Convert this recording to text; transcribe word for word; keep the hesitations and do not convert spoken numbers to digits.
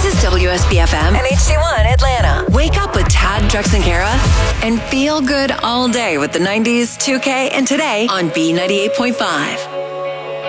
is W S B F M and H D one Atlanta. Wake up with Tad, Drex, and Kara and feel good all day with the nineties, two K, and Today on B ninety-eight point five.